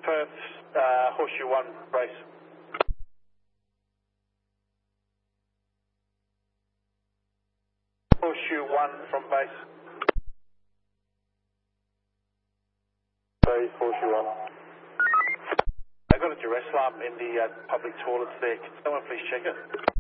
Perth, Horseshoe 1, brace. Horseshoe 1 from base. Base, Horseshoe 1. I got a duress alarm in the public toilets there. Can someone please check it?